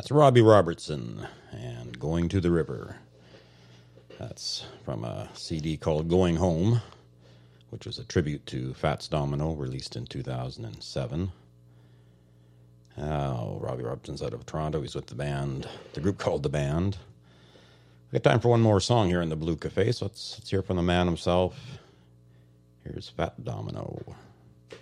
That's Robbie Robertson and Going to the River. That's from a CD called Going Home, which was a tribute to Fats Domino, released in 2007. Robbie Robertson's out of Toronto. He's with the group called The Band. We got time for one more song here in the Blue Cafe, so let's hear from the man himself. Here's Fat Domino.